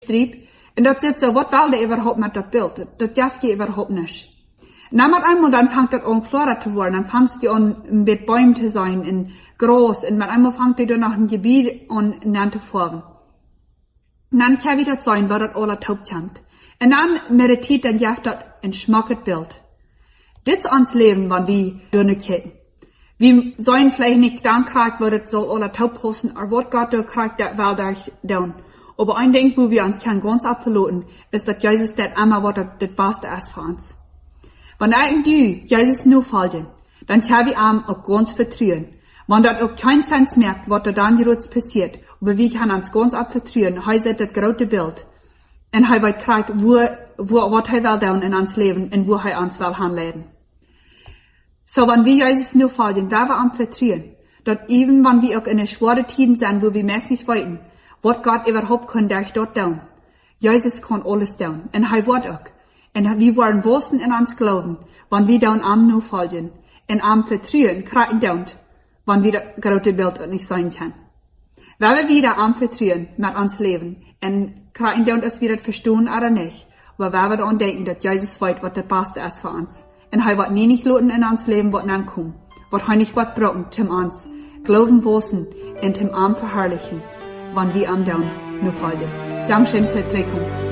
striep. En dat zit zo, wat wil je überhaupt met dat beeld? Dat darf je überhaupt nicht. Na mit einmal, dann fängt das an klarer zu werden, dann fängst du an, mit Bäumen zu sein, in groß, und mit einmal fängt du nach einem Gebiet an, zu fahren. Und dann kann wieder sein, was das alles taubkommt. Und dann meditiert dann ja das ein schmackes Bild. Das ist ans Leben, wenn wir durchkicken. Wir sollen vielleicht nicht dann kriegen, was das soll alles taub passen, aber was Gott da kriegt, das will durch tun. Aber ein Ding, wo wir uns kein ganz abverloten, ist, dass Jesus das immer was das Beste ist für uns. Wenn du Jesus nur folgen, dann kann wir ihm auch ganz vertrauen. Wenn das auch keinen Sinn merkt, was da dann jetzt passiert, aber wir können uns ganz abvertrauen, er sieht das große Bild. Und er wird kriegen, was er will tun in uns Leben und wo er uns will handeln. So, wenn wir Jesus nur folgen, da wir ihm vertrauen, dass even wenn wir auch in den schweren Tiden sind, wo wir meist nicht weiten, was Gott überhaupt kann durch dort tun. Jesus kann alles tun. Und er wird auch. Und wir wollen wissen in uns glauben, wenn wir dann am nur folgen, in am vertrauen, kriegen dann, wenn wir das große Bild nicht sein können. Weil wir da am vertrauen mit uns leben, und kriegen dann, dass wir das verstehen oder nicht, aber weil wir daran denken, dass Jesus weiß, was das Beste ist für uns. Und er wird nie nicht lassen in uns Leben, was dann kommt, was er nicht wird brauchen, zum uns glauben wissen und zum Arm verherrlichen, wenn wir am dann nur folgen. Dankeschön für die Trägung.